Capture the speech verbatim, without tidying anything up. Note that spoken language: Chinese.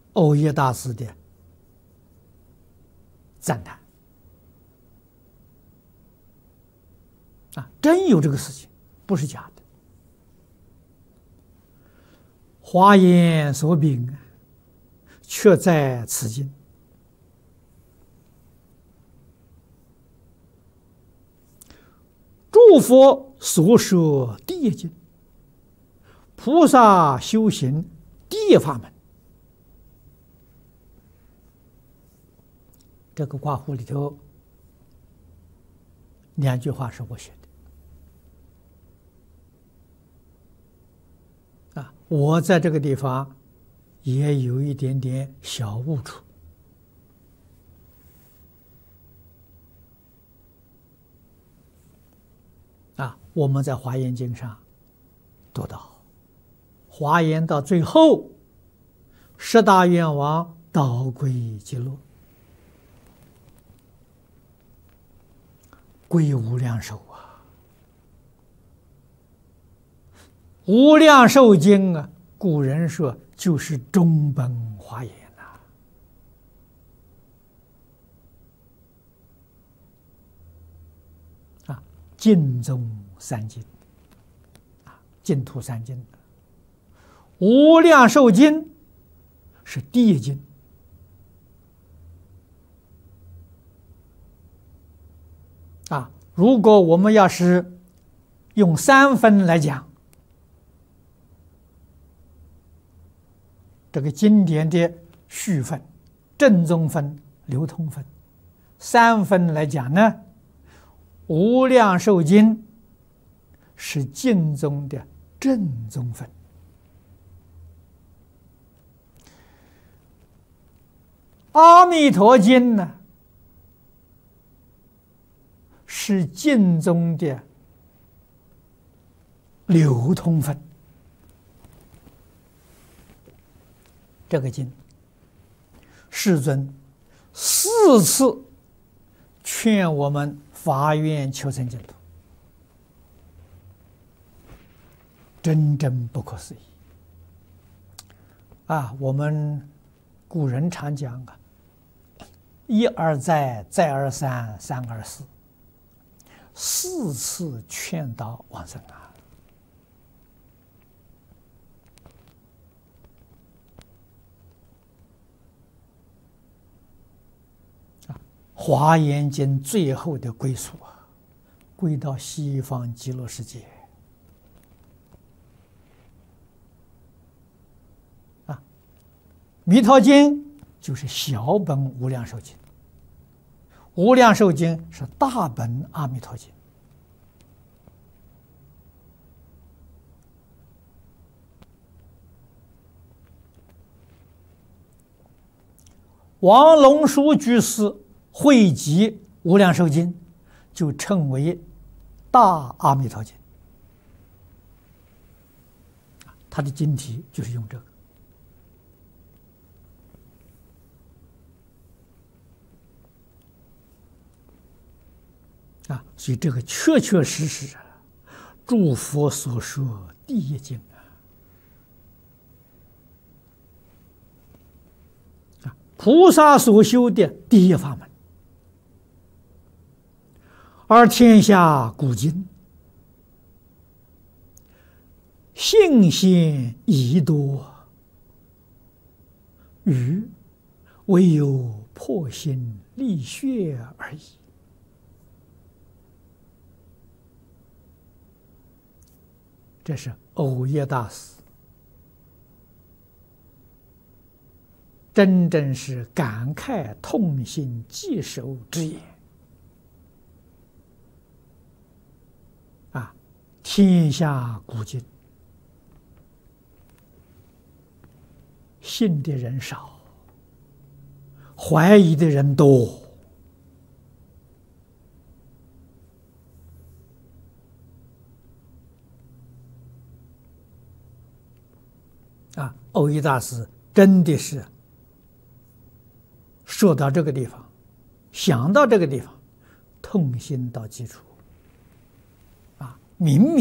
欧耶大师的赞叹啊，真有这个事情，不是假的。华严所禀，却在此经。诸佛所说第一经，菩萨修行第一法门。这个挂号里头两句话是我写的啊，我在这个地方也有一点点小误处啊。我们在华严经上读到，华严到最后，十大愿王导归极乐，归无量寿啊！无量寿经啊，古人说就是中本华严呐、啊。啊，净宗三经啊，净土三经，无量寿经是第一经。啊，如果我们要是用三分来讲，这个经典的序分、正宗分、流通分，三分来讲呢，无量寿经是净宗的正宗分，阿弥陀经呢是净宗的流通分。这个经，世尊四次劝我们发愿求生净土，真正不可思议啊！我们古人常讲啊，一而再，再而三，三而四。四次劝导往生啊！啊，华严经最后的归宿啊，归到西方极乐世界啊。弥陀经就是小本无量寿经。无量寿经是大本阿弥陀经，王龙书居士汇集无量寿经，就称为大阿弥陀经。他的经题就是用这个。啊，所以这个确确实实啊，诸佛所说第一经啊，啊，菩萨所修的第一法门，而天下古今信心宜多，余唯有破心立血而已。这是藕耶大师真正是感慨痛心疾首之言啊！天下古今信的人少，怀疑的人多。啊，藕益大师真的是说到这个地方，想到这个地方，痛心到极处，啊，明明。